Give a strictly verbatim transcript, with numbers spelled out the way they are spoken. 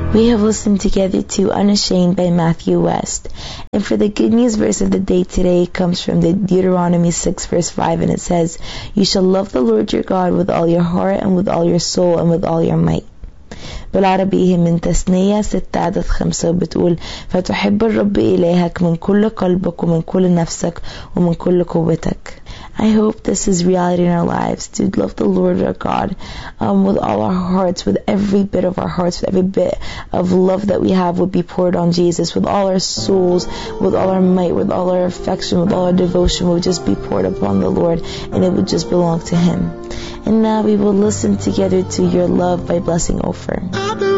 We have listened together to Unashamed by Matthew West. And for the good news verse of the day today comes from the Deuteronomy six verse five, and it says, "You shall love the Lord your God with all your heart and with all your soul and with all your might." بالعربي هي من تثنية ستة عدد خمسة، وبتقول فتحب الرب إلهك من كل قلبك ومن كل نفسك ومن كل قوتك. I hope this is reality in our lives, to love the Lord our God um, with all our hearts, with every bit of our hearts, with every bit of love that we have would be poured on Jesus, with all our souls, with all our might, with all our affection, with all our devotion would just be poured upon the Lord, and it would just belong to Him. And now we will listen together to Your Love by Blessing Ofer.